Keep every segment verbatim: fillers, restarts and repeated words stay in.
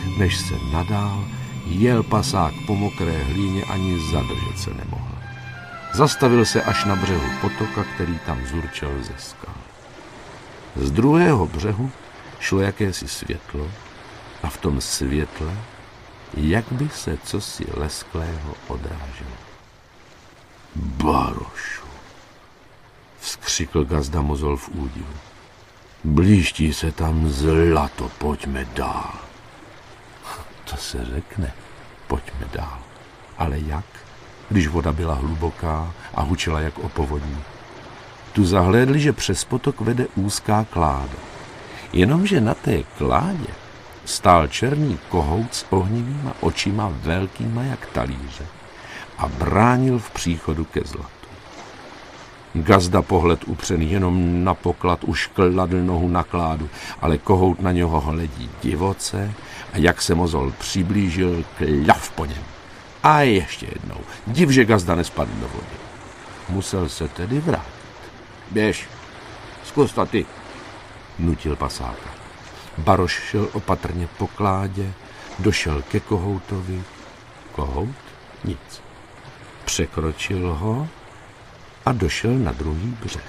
než se nadál jel pasák po mokré hlíně, ani zadržet se nemohl. Zastavil se až na břehu potoka, který tam zurčel ze skal. Z druhého břehu šlo jakési světlo a v tom světle jak by se cosi lesklého odráželo. Barošu, vzkřikl gazda Mozol v údivu. Blížtí se tam zlato, pojďme dál. To se řekne, pojďme dál. Ale jak, když voda byla hluboká a hučela jak o povodní? Tu zahlédli, že přes potok vede úzká kláda. Jenomže na té kládě stál černý kohout s ohnivýma očima velkýma jak talíře a bránil v příchodu ke zlatu. Gazda pohled upřený jenom na poklad už kladl nohu na kládu, ale kohout na něho hledí divoce a jak se Mozol přiblížil, kľav po něm. A ještě jednou, div, že gazda nespadl do vody. Musel se tedy vrátit. Běž, zkus to ty, nutil pasáka. Baroš šel opatrně po kládě, došel ke kohoutovi. Kohout? Nic. Překročil ho a došel na druhý břeh.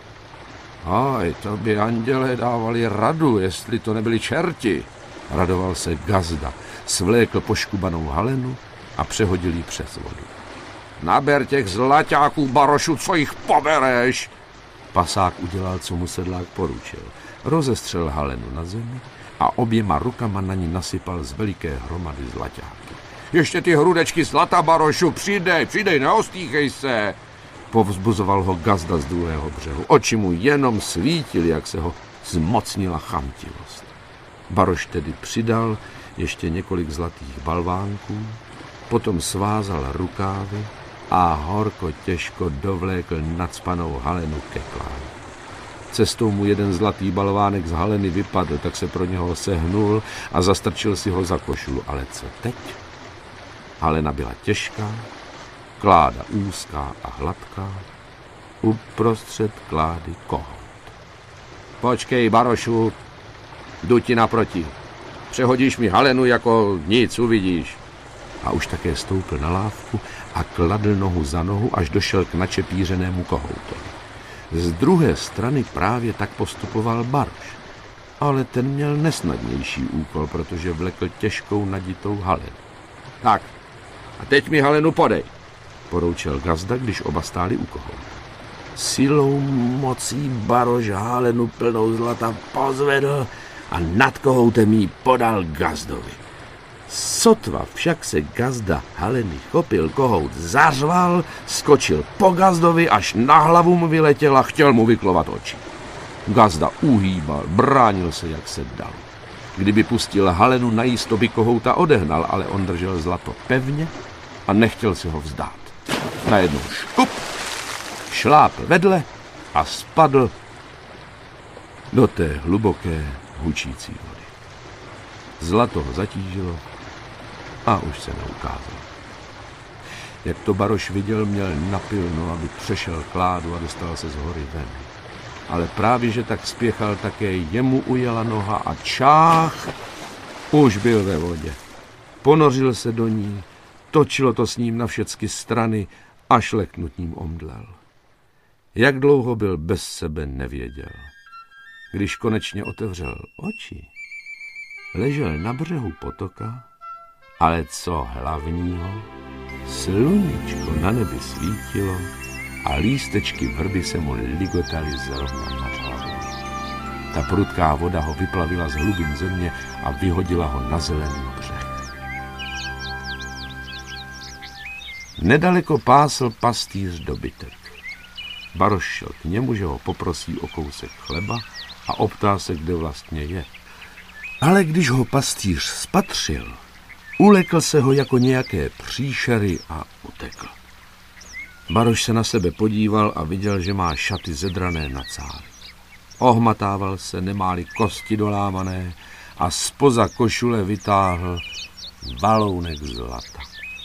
Aj, to by andělé dávali radu, jestli to nebyli čerti, radoval se gazda, svlékl poškubanou halenu a přehodil ji přes vodu. Naber těch zlaťáků, Barošu, co jich pobereš? Pasák udělal, co mu sedlák poručil. Rozestřel halenu na zemi a oběma rukama na ní nasypal z veliké hromady zlaťáky. Ještě ty hrudečky zlata, Barošu, přidej, přidej, neostýchej se. Povzbuzoval ho gazda z druhého břehu. Oči mu jenom svítily, jak se ho zmocnila chamtivost. Baroš tedy přidal ještě několik zlatých balvánků, potom svázal rukávy a horko těžko dovlékl nacpanou halenu ke kládě. Cestou mu jeden zlatý balvánek z haleny vypadl, tak se pro něho sehnul a zastrčil si ho za košulu. Ale co teď? Halena byla těžká, kláda úzká a hladká, uprostřed klády kohout. Počkej, Barošu, jdu ti naproti. Přehodíš mi halenu jako nic, uvidíš. A už také stoupil na lávku a kladl nohu za nohu, až došel k načepířenému kohoutovi. Z druhé strany právě tak postupoval Baroš, ale ten měl nesnadnější úkol, protože vlekl těžkou naditou halenu. Tak, a teď mi halenu podej, poroučel gazda, když oba stáli u kohouta. Silou mocí Baroš halenu plnou zlata pozvedl a nad kohoutem jí podal gazdovi. Sotva však se gazda haleny chopil, kohout zařval, skočil po gazdovi, až na hlavu mu vyletěl a chtěl mu vyklovat oči. Gazda uhýbal, bránil se, jak se dal. Kdyby pustil halenu, najisto by kohouta odehnal, ale on držel zlato pevně a nechtěl si ho vzdát. Najednou škup, šlápl vedle a spadl do té hluboké, hučící vody. Zlato ho zatížilo a už se neukázal. Jak to Baroš viděl, měl napilno, aby přešel kládu a dostal se z hory ven. Ale právě, že tak spěchal, také jemu ujela noha a čách už byl ve vodě. Ponořil se do ní, točilo to s ním na všecky strany, až leknutím omdlel. Jak dlouho byl bez sebe, nevěděl. Když konečně otevřel oči, ležel na břehu potoka, ale co hlavního, sluníčko na nebi svítilo a lístečky vrby se mu ligotaly zrovna nad hlavou. Ta prudká voda ho vyplavila z hlubin země a vyhodila ho na zelený břeh. Nedaleko pásl pastýř dobytek. Baroš šel k němu, že ho poprosí o kousek chleba a optá se, kde vlastně je. Ale když ho pastýř spatřil, ulekl se ho jako nějaké příšery a utekl. Baroš se na sebe podíval a viděl, že má šaty zedrané na cáry. Ohmatával se, nemá-li kosti dolámané a zpoza košule vytáhl balounek zlata.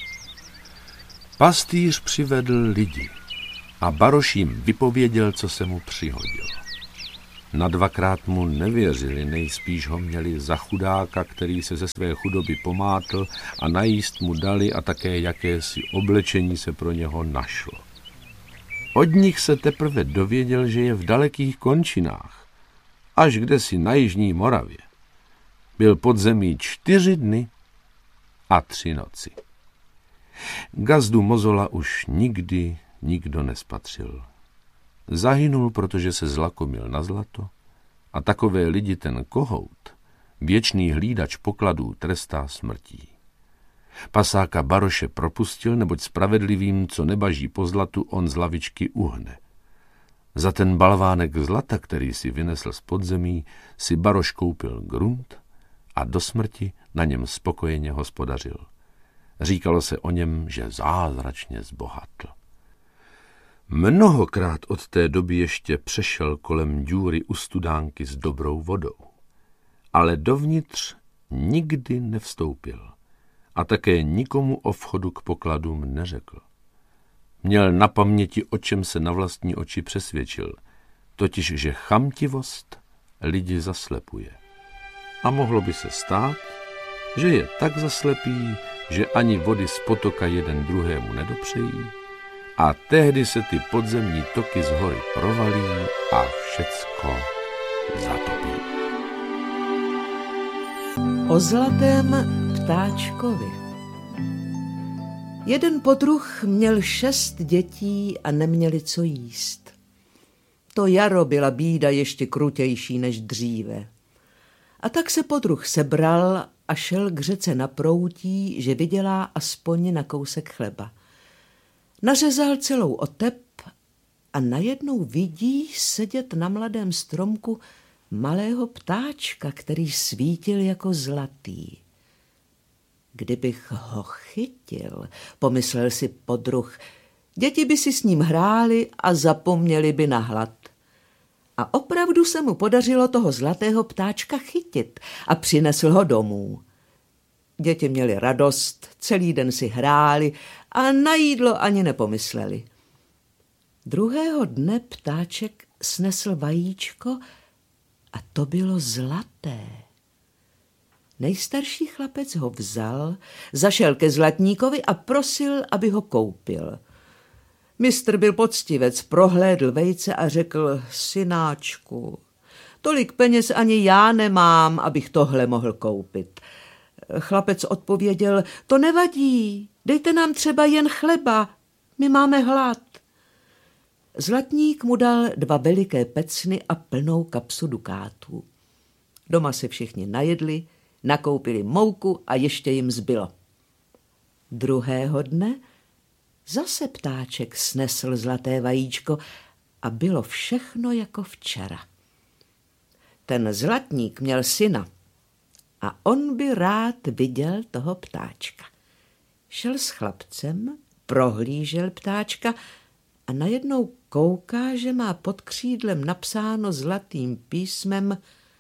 Pastýř přivedl lidi a Baroš jim vypověděl, co se mu přihodilo. Na dvakrát mu nevěřili, nejspíš ho měli za chudáka, který se ze své chudoby pomátl a najíst mu dali a také jakési oblečení se pro něho našlo. Od nich se teprve dověděl, že je v dalekých končinách, až kdesi na jižní Moravě. Byl pod zemí čtyři dny a tři noci. Gazdu Mozola už nikdy nikdo nespatřil. Zahynul, protože se zlakomil na zlato a takové lidi ten kohout, věčný hlídač pokladů, trestá smrtí. Pasáka Baroše propustil, neboť spravedlivým, co nebaží po zlatu, on z lavičky uhne. Za ten balvánek zlata, který si vynesl z podzemí, si Baroš koupil grunt a do smrti na něm spokojeně hospodařil. Říkalo se o něm, že zázračně zbohatl. Mnohokrát od té doby ještě přešel kolem díry u studánky s dobrou vodou, ale dovnitř nikdy nevstoupil a také nikomu o vchodu k pokladům neřekl. Měl na paměti, o čem se na vlastní oči přesvědčil, totiž, že chamtivost lidi zaslepuje. A mohlo by se stát, že je tak zaslepí, že ani vody z potoka jeden druhému nedopřejí, a tehdy se ty podzemní toky z hory provalí a všecko zatopí. O zlatém ptáčkovi. Jeden podruh měl šest dětí a neměli co jíst. To jaro byla bída ještě krutější než dříve. A tak se podruh sebral a šel k řece na proutí, že vydělá aspoň na kousek chleba. Nařezal celou otep a najednou vidí sedět na mladém stromku malého ptáčka, který svítil jako zlatý. Kdybych ho chytil, pomyslel si podruh, děti by si s ním hrály a zapomněli by na hlad. A opravdu se mu podařilo toho zlatého ptáčka chytit a přinesl ho domů. Děti měly radost, celý den si hráli a na jídlo ani nepomysleli. Druhého dne ptáček snesl vajíčko a to bylo zlaté. Nejstarší chlapec ho vzal, zašel ke zlatníkovi a prosil, aby ho koupil. Mistr byl poctivec, prohlédl vejce a řekl: synáčku, tolik peněz ani já nemám, abych tohle mohl koupit. Chlapec odpověděl: to nevadí, dejte nám třeba jen chleba, my máme hlad. Zlatník mu dal dva veliké pecny a plnou kapsu dukátů. Doma se všichni najedli, nakoupili mouku a ještě jim zbylo. Druhého dne zase ptáček snesl zlaté vajíčko a bylo všechno jako včera. Ten zlatník měl syna a on by rád viděl toho ptáčka. Šel s chlapcem, prohlížel ptáčka a najednou kouká, že má pod křídlem napsáno zlatým písmem: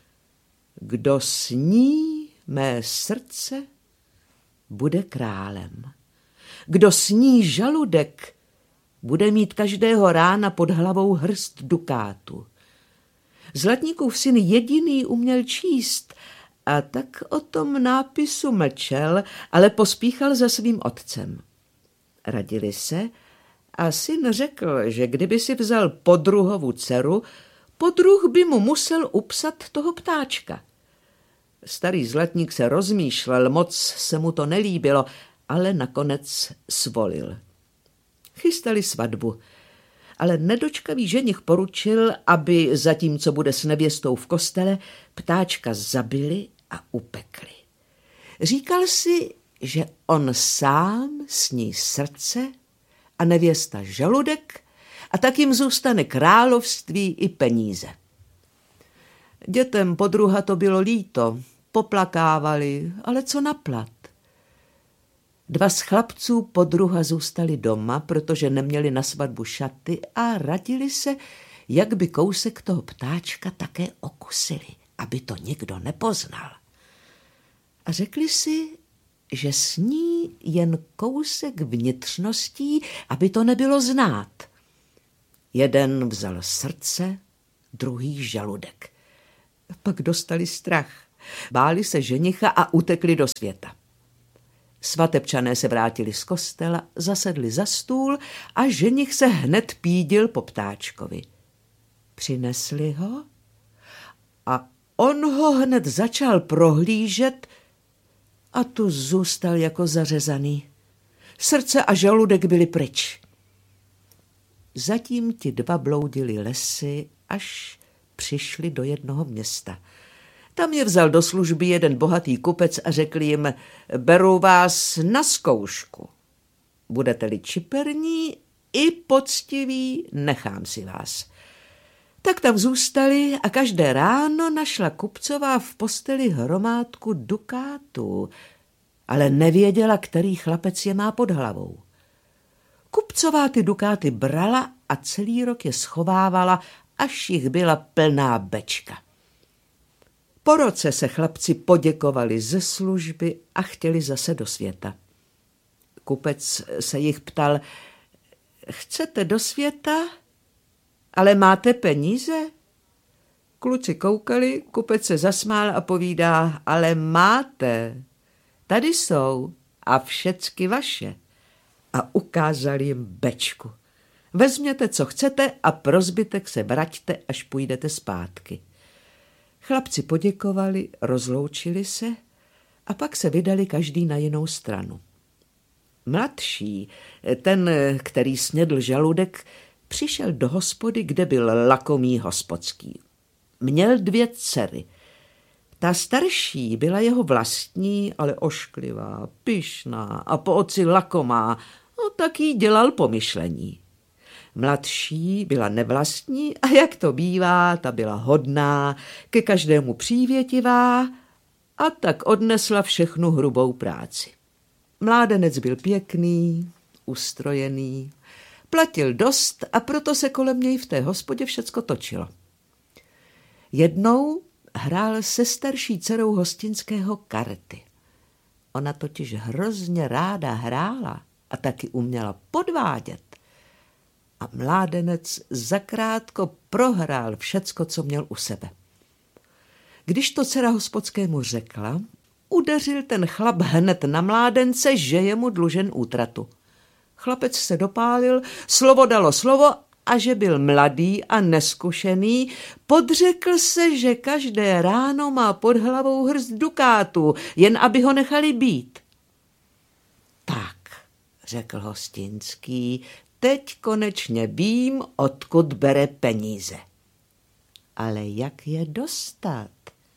kdo sní mé srdce, bude králem. Kdo sní žaludek, bude mít každého rána pod hlavou hrst dukátu. Zlatníkův syn jediný uměl číst a tak o tom nápisu mlčel, ale pospíchal za svým otcem. Radili se a syn řekl, že kdyby si vzal podruhovu dceru, podruh by mu musel upsat toho ptáčka. Starý zlatník se rozmýšlel, moc se mu to nelíbilo, ale nakonec svolil. Chystali svatbu, ale nedočkavý ženich poručil, aby zatímco bude s nevěstou v kostele, ptáčka zabili a upekli. Říkal si, že on sám sní srdce a nevěsta žaludek a tak jim zůstane království i peníze. Dětem podruha to bylo líto, poplakávali, ale co naplat. Dva z chlapců podruha zůstali doma, protože neměli na svatbu šaty a radili se, jak by kousek toho ptáčka také okusili, aby to nikdo nepoznal. A řekli si, že sní jen kousek vnitřností, aby to nebylo znát. Jeden vzal srdce, druhý žaludek. Pak dostali strach. Báli se ženicha a utekli do světa. Svatebčané se vrátili z kostela, zasedli za stůl a ženich se hned pídil po ptáčkovi. Přinesli ho a on ho hned začal prohlížet a tu zůstal jako zařezaný. Srdce a žaludek byly pryč. Zatím ti dva bloudili lesy, až přišli do jednoho města. Tam je vzal do služby jeden bohatý kupec a řekl jim, beru vás na zkoušku. Budete-li čiperní i poctiví, nechám si vás. Tak tam zůstali a každé ráno našla kupcová v posteli hromádku dukátů, ale nevěděla, který chlapec je má pod hlavou. Kupcová ty dukáty brala a celý rok je schovávala, až jich byla plná bečka. Po roce se chlapci poděkovali ze služby a chtěli zase do světa. Kupec se jich ptal, chcete do světa, ale máte peníze? Kluci koukali, kupec se zasmál a povídá, ale máte, tady jsou a všecky vaše. A ukázal jim bečku. Vezměte, co chcete a pro zbytek se vraťte, až půjdete zpátky. Chlapci poděkovali, rozloučili se a pak se vydali každý na jinou stranu. Mladší, ten, který snědl žaludek, přišel do hospody, kde byl lakomý hospodský. Měl dvě dcery. Ta starší byla jeho vlastní, ale ošklivá, pyšná a po oci lakomá, no tak jí dělal pomyšlení. Mladší byla nevlastní a jak to bývá, ta byla hodná, ke každému přívětivá a tak odnesla všechnu hrubou práci. Mládenec byl pěkný, ustrojený, platil dost a proto se kolem něj v té hospodě všecko točilo. Jednou hrál se starší dcerou hostinského karty. Ona totiž hrozně ráda hrála a taky uměla podvádět. A mládenec zakrátko prohrál všecko, co měl u sebe. Když to dcera hospodskému řekla, udeřil ten chlap hned na mládence, že je mu dlužen útratu. Chlapec se dopálil, slovo dalo slovo a že byl mladý a neskušený, podřekl se, že každé ráno má pod hlavou hrst dukátů, jen aby ho nechali být. Tak, řekl hostinský, teď konečně vím, odkud bere peníze. Ale jak je dostat?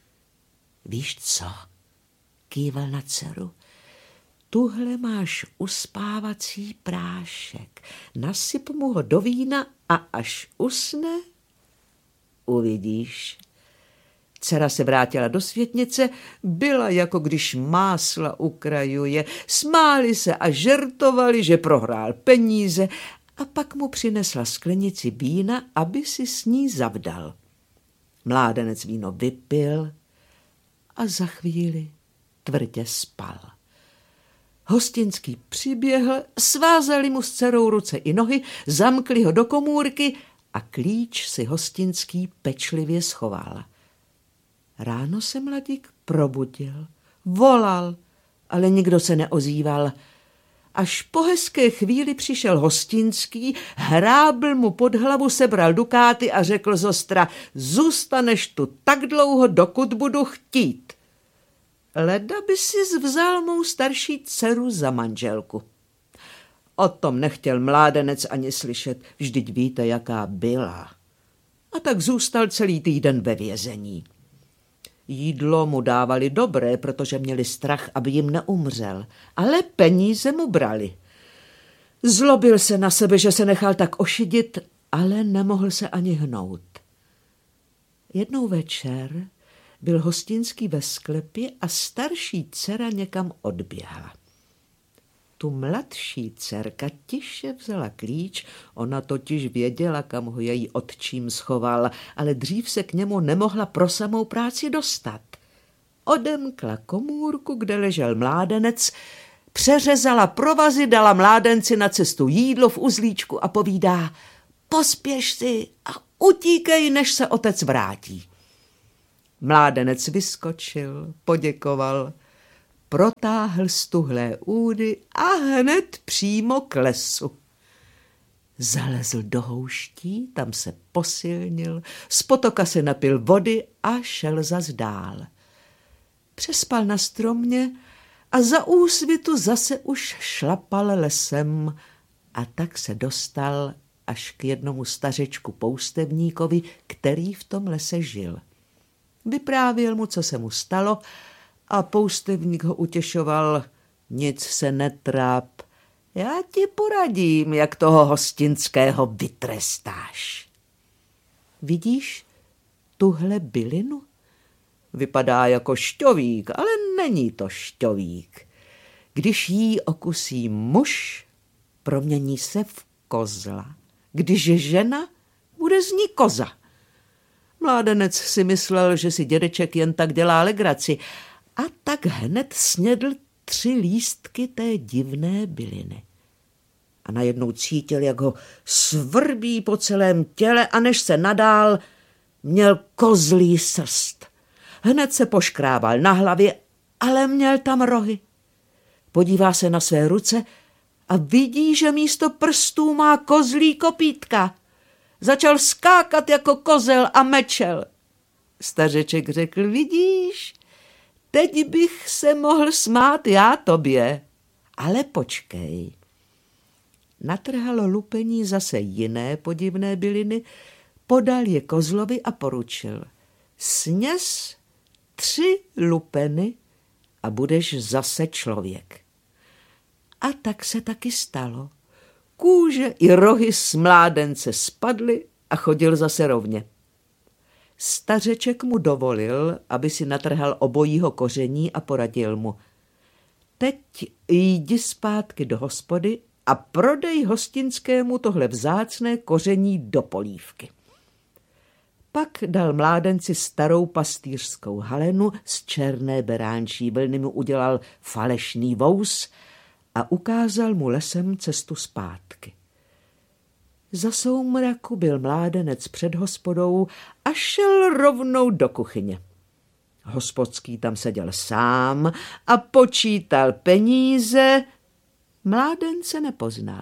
Víš co? Kýval na dceru. Tuhle máš uspávací prášek. Nasyp mu ho do vína a až usne, uvidíš. Dcera se vrátila do světnice, byla jako když másla ukrajuje. Smáli se a žertovali, že prohrál peníze a pak mu přinesla sklenici vína, aby si s ní zavdal. Mládenec víno vypil a za chvíli tvrdě spal. Hostinský přiběhl, svázali mu s dcerou ruce i nohy, zamkli ho do komůrky a klíč si hostinský pečlivě schoval. Ráno se mladík probudil, volal, ale nikdo se neozýval. Až po hezké chvíli přišel hostinský, hrábl mu pod hlavu, sebral dukáty a řekl zostra, zůstaneš tu tak dlouho, dokud budu chtít. Leda by si vzal mou starší dceru za manželku. O tom nechtěl mládenec ani slyšet, vždyť víte, jaká byla. A tak zůstal celý týden ve vězení. Jídlo mu dávali dobré, protože měli strach, aby jim neumřel, ale peníze mu brali. Zlobil se na sebe, že se nechal tak ošidit, ale nemohl se ani hnout. Jednou večer byl hostinský ve sklepě a starší dcera někam odběhla. Tu mladší dcerka tiše vzala klíč, ona totiž věděla, kam ho její otčím schoval, ale dřív se k němu nemohla pro samou práci dostat. Odemkla komůrku, kde ležel mládenec, přeřezala provazy, dala mládenci na cestu jídlo v uzlíčku a povídá, pospěš si a Utíkej, než se otec vrátí. Mládenec vyskočil, poděkoval, protáhl stuhlé údy a hned přímo k lesu. Zalezl do houští, tam se posilnil, z potoka se napil vody a šel zas dál. Přespal na stromě a za úsvitu zase už šlapal lesem a tak se dostal až k jednomu stařečku poustevníkovi, který v tom lese žil. Vyprávěl mu, co se mu stalo, a poustevník ho utěšoval: nic se netráp, já ti poradím, jak toho hostinského vytrestáš. Vidíš tuhle bylinu? Vypadá jako šťovík, ale není to šťovík. Když jí okusí muž, promění se v kozla. Když je žena, bude z ní koza. Mládenec si myslel, že si dědeček jen tak dělá legraci, a tak hned snědl tři lístky té divné byliny. A najednou cítil, jak ho svrbí po celém těle, a než se nadál, měl kozlí srst. Hned se poškrábal na hlavě, ale měl tam rohy. Podívá se na své ruce a vidí, že místo prstů má kozlí kopítka. Začal skákat jako kozel a mečel. Stařeček řekl: vidíš, teď bych se mohl smát já tobě, ale počkej. Natrhal lupení zase jiné podivné byliny, podal je kozlovi a poručil: sněz tři lupeny a budeš zase člověk. A tak se taky stalo. Kůže i rohy z mládence spadly a chodil zase rovně. Stařeček mu dovolil, aby si natrhal obojího koření, a poradil mu: teď jdi zpátky do hospody a prodej hostinskému tohle vzácné koření do polívky. Pak dal mládenci starou pastýřskou halenu z černé beránčí vlny, mu udělal falešný vous a ukázal mu lesem cestu zpátky. Za soumraku byl mládenec před hospodou a šel rovnou do kuchyně. Hospodský tam seděl sám a počítal peníze. Mládence nepoznal.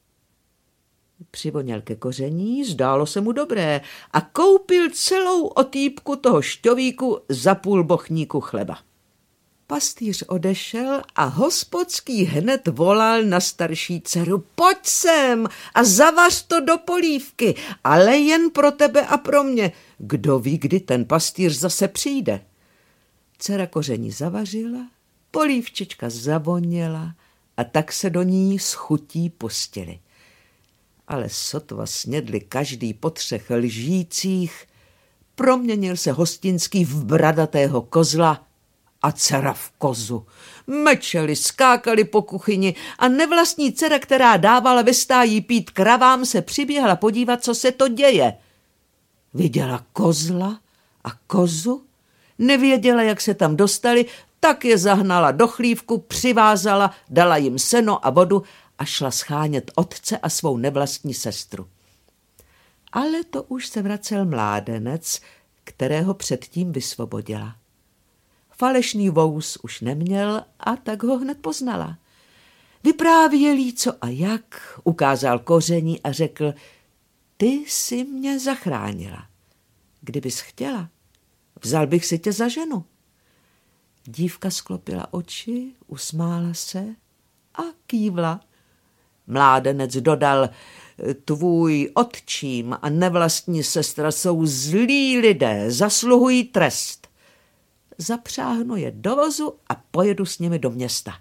Přivoněl ke koření, zdálo se mu dobré, a koupil celou otýpku toho šťovíku za půl bochníku chleba. Pastýř odešel a hospodský hned volal na starší dceru: pojď sem a zavař to do polívky, ale jen pro tebe a pro mě. Kdo ví, kdy ten pastýř zase přijde. Dcera koření zavařila, polívčička zavoněla a tak se do ní s chutí pustili. Ale sotva snědli každý po třech lžících, proměnil se hostinský v bradatého kozla a dcera v kozu. Mečeli, skákali po kuchyni a nevlastní dcera, která dávala ve stáji pít kravám, se přiběhla podívat, co se to děje. Viděla kozla a kozu, nevěděla, jak se tam dostali, tak je zahnala do chlívku, přivázala, dala jim seno a vodu a šla schánět otce a svou nevlastní sestru. Ale to už se vracel mládenec, kterého předtím vysvobodila. Falešný vous už neměl, a tak ho hned poznala. Vyprávěl jí, co a jak, ukázal koření a řekl: ty jsi mě zachránila. Kdybys chtěla, vzal bych si tě za ženu. Dívka sklopila oči, usmála se a kývla. Mládenec dodal: tvůj otčím a nevlastní sestra jsou zlí lidé, zasluhují trest. Zapřáhnu je do vozu a pojedu s nimi do města.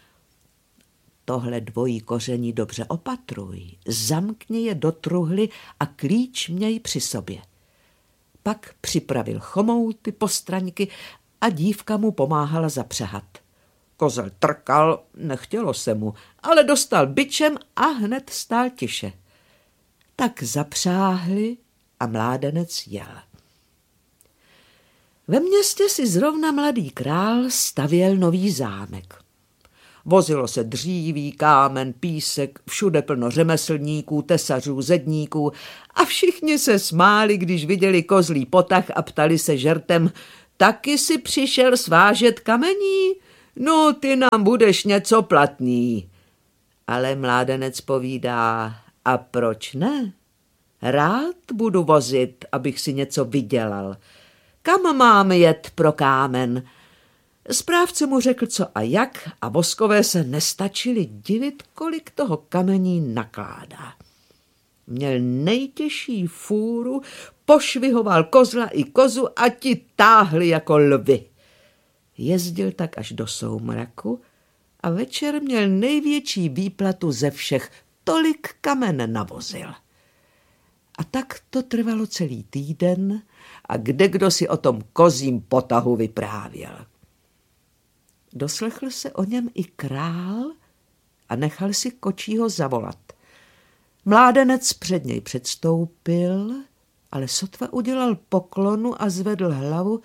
Tohle dvojí koření dobře opatruj, zamkni je do truhly a klíč měj při sobě. Pak připravil chomouty, postraňky a dívka mu pomáhala zapřahat. Kozel trkal, nechtělo se mu, ale dostal bičem a hned stál tiše. Tak zapřáhli a mládenec jel. Ve městě si zrovna mladý král stavěl nový zámek. Vozilo se dříví, kámen, písek, všude plno řemeslníků, tesařů, zedníků a všichni se smáli, když viděli kozlí potah a ptali se žertem: taky si přišel svážet kamení? No, ty nám budeš něco platný. Ale mládenec povídá: a proč ne? Rád budu vozit, abych si něco vydělal. Kam mám jet pro kámen? Správce mu řekl, co a jak, a voskové se nestačili divit, kolik toho kamení nakládá. Měl nejtěžší fůru, pošvihoval kozla i kozu a ti táhli jako lvy. Jezdil tak až do soumraku a večer měl největší výplatu ze všech, tolik kamen navozil. A tak to trvalo celý týden a kdekdo si o tom kozím potahu vyprávěl. Doslechl se o něm i král a nechal si kočího zavolat. Mládenec před něj předstoupil, ale sotva udělal poklonu a zvedl hlavu,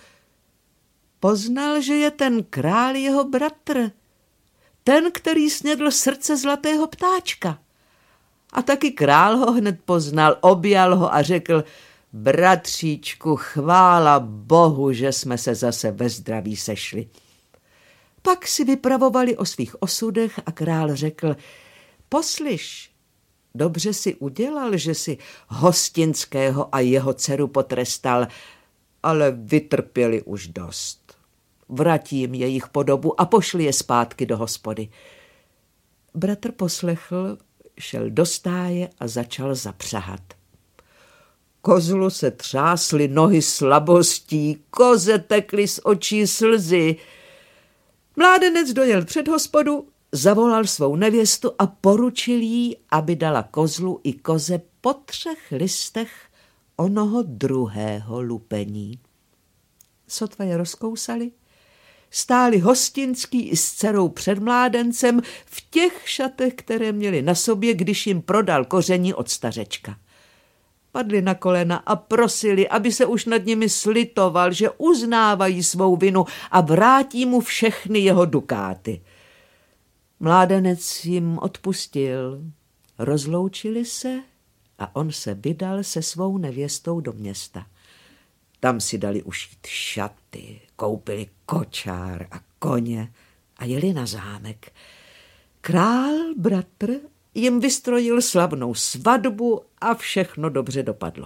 poznal, že je ten král jeho bratr, ten, který snědl srdce zlatého ptáčka. A taky král ho hned poznal, objal ho a řekl: bratříčku, chvála Bohu, že jsme se zase ve zdraví sešli. Pak si vypravovali o svých osudech a král řekl: poslyš, dobře si udělal, že si Hostinského a jeho dceru potrestal, ale vytrpěli už dost. Vrať jim jejich podobu a pošli je zpátky do hospody. Bratr poslechl, šel do stáje a začal zapřahat. Kozlu se třásly nohy slabostí, koze tekly z očí slzy. Mládenec dojel před hospodu, zavolal svou nevěstu a poručil jí, aby dala kozlu i koze po třech listech onoho druhého lupení. Sotva je rozkousali, stáli Hostinský i s dcerou před mládencem v těch šatech, které měli na sobě, když jim prodal koření od stařečka. Padli na kolena a prosili, aby se už nad nimi slitoval, že uznávají svou vinu a vrátí mu všechny jeho dukáty. Mládenec jim odpustil, rozloučili se a on se vydal se svou nevěstou do města. Tam si dali ušít šaty, koupili kočár a koně a jeli na zámek. Král, bratr, jim vystrojil slavnou svatbu a všechno dobře dopadlo.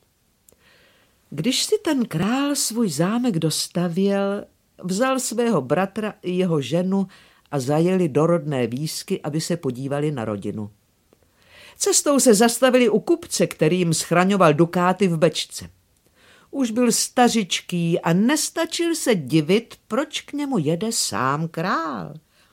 Když si ten král svůj zámek dostavěl, vzal svého bratra i jeho ženu a zajeli do rodné výsky, aby se podívali na rodinu. Cestou se zastavili u kupce, který jim schraňoval dukáty v bečce. Už byl stařičký a nestačil se divit, proč k němu jede sám král.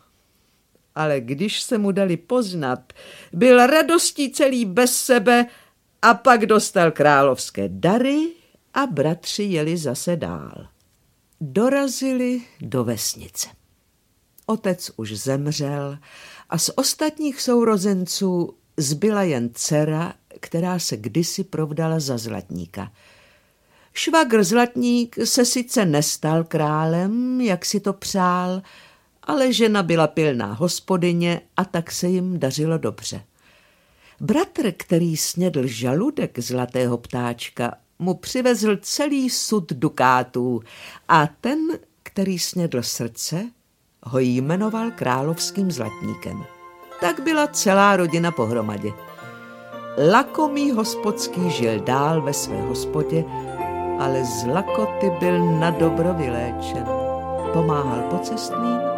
Ale když se mu dali poznat, byl radostí celý bez sebe a pak dostal královské dary a bratři jeli zase dál. Dorazili do vesnice. Otec už zemřel a z ostatních sourozenců zbyla jen dcera, která se kdysi provdala za zlatníka. Švagr Zlatník se sice nestal králem, jak si to přál, ale žena byla pilná hospodyně a tak se jim dařilo dobře. Bratr, který snědl žaludek zlatého ptáčka, mu přivezl celý sud dukátů a ten, který snědl srdce, ho jmenoval královským zlatníkem. Tak byla celá rodina pohromadě. Lakomý hospodský žil dál ve své hospodě, ale z lakoty byl na dobro vyléčen. Pomáhal pocestným